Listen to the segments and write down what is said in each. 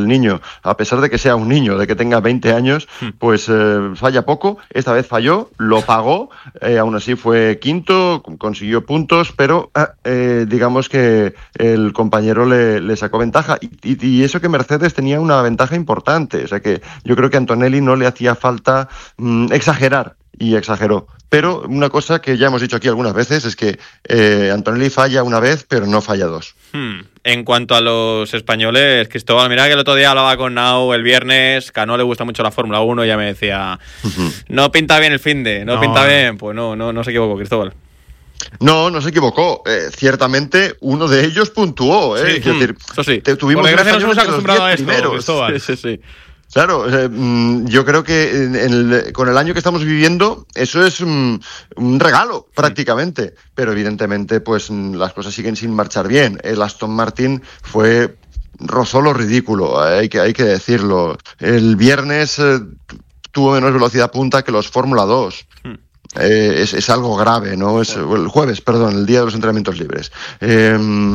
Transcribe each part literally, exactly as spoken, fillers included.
el niño, a pesar de que sea un niño, de que tenga veinte años, pues eh, falla poco. Esta vez falló, lo pagó, eh, aún así fue quinto, consiguió puntos, pero eh, digamos que el compañero le, le sacó ventaja. Y, y, y eso que Mercedes tenía una ventaja importante, o sea que yo creo que a Antonelli no le hacía falta mmm, exagerar, y exageró. Pero una cosa que ya hemos dicho aquí algunas veces es que eh, Antonelli falla una vez, pero no falla dos. Hmm. En cuanto a los españoles, Cristóbal, mira que el otro día hablaba con Nau el viernes, que a no le gusta mucho la Fórmula uno, y ya me decía, uh-huh. no pinta bien el finde, no, no pinta bien. Pues no, no, no se equivocó, Cristóbal. No, no se equivocó. Eh, ciertamente uno de ellos puntuó. ¿eh? Sí, es decir, eso sí. Te, tuvimos Por desgracia nos hemos acostumbrado a esto, primeros. Cristóbal. Sí, sí, sí. Claro, eh, yo creo que en el, con el año que estamos viviendo eso es un, un regalo prácticamente, sí. Pero evidentemente pues las cosas siguen sin marchar bien. El Aston Martin fue rozó lo ridículo, hay que, hay que decirlo. El viernes eh, tuvo menos velocidad punta que los Fórmula dos. Hmm. Eh, es, es algo grave, ¿no? Es, el jueves, perdón, el día de los entrenamientos libres. Eh,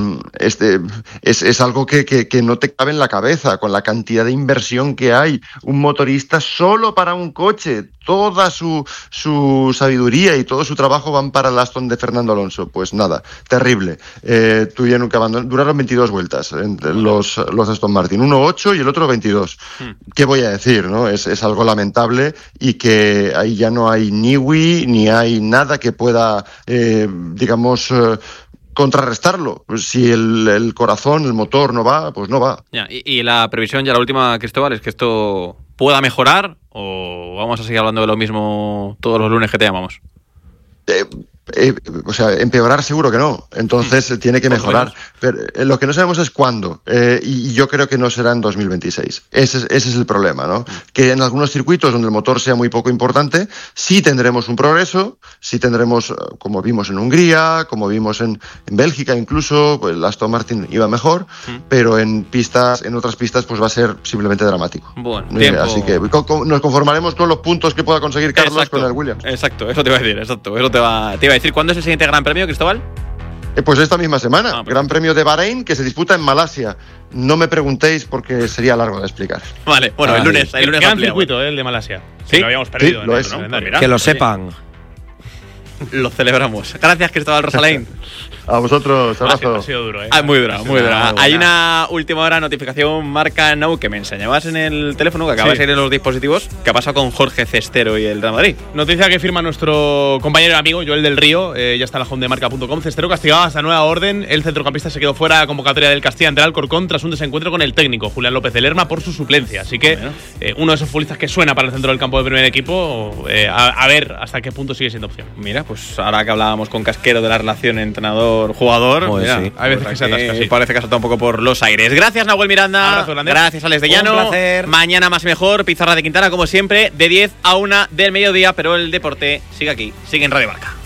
este, es, es algo que, que, que no te cabe en la cabeza con la cantidad de inversión que hay. Un motorista solo para un coche, toda su, su sabiduría y todo su trabajo van para el Aston de Fernando Alonso. Pues nada, terrible. Eh, tuvieron que abandonar, duraron veintidós vueltas entre los, los Aston Martin, uno ocho y el otro veintidós. Hmm. ¿Qué voy a decir, no? Es, es algo lamentable y que ahí ya no hay ni Wii ni hay nada que pueda, eh, digamos, eh, contrarrestarlo. Si el, el corazón, el motor no va, pues no va. Ya, y, y la previsión, ya la última, Cristóbal, es que esto pueda mejorar, o vamos a seguir hablando de lo mismo todos los lunes que te llamamos. Eh, eh, o sea, empeorar seguro que no, entonces mm. tiene que mejorar, pero eh, lo que no sabemos es cuándo, eh, y, y yo creo que no será en dos mil veintiséis. Ese es, ese es el problema, ¿no? Mm. Que en algunos circuitos donde el motor sea muy poco importante, sí tendremos un progreso, sí tendremos, como vimos en Hungría, como vimos en, en Bélgica incluso, pues el Aston Martin iba mejor, mm. pero en pistas, en otras pistas pues va a ser simplemente dramático. Bueno, eh, tiempo. Así que con, con, nos conformaremos con los puntos que pueda conseguir Carlos exacto, con el Williams. Exacto, eso te iba a decir, exacto, eso te va, te iba a decir. ¿Cuándo es el siguiente Gran Premio, Cristóbal? Eh, pues esta misma semana, ah, pues. Gran Premio de Bahrein, que se disputa en Malasia. No me preguntéis porque sería largo de explicar. Vale, bueno, ah, el lunes, el lunes gran circuito, eh, el de Malasia. Sí, lo habíamos perdido. Sí, lo en es. El, ¿no? Mira, que lo sepan. Lo celebramos. Gracias, Cristóbal Rosalain. A vosotros, abrazo. Ha sido duro, ¿eh? Ah, muy dura, muy dura. Una Hay una última hora notificación marca Now que me enseñabas en el teléfono, que acaba sí. de salir en los dispositivos. ¿Qué ha pasado con Jorge Cestero y el Real Madrid? Noticia que firma nuestro compañero y amigo Joel del Río, eh, ya está en la home de marca punto com. Cestero castigado hasta nueva orden. El centrocampista se quedó fuera de convocatoria del Castilla ante el Alcorcón tras un desencuentro con el técnico Julián López de Lerma por su suplencia. Así que bueno. eh, uno de esos futbolistas que suena para el centro del campo del primer equipo, eh, a, a ver hasta qué punto sigue siendo opción. Mira, pues ahora que hablábamos con Casquero de la relación entrenador-jugador, mira, sí. hay veces que se atasca, sí. Parece que ha saltado un poco por los aires. Gracias, Nahuel Miranda. Abrazo, gracias, Alex de Llano. Un placer. Mañana más y mejor, Pizarra de Quintana, como siempre, de diez a una del mediodía, pero el deporte sigue aquí, sigue en Radio Marca.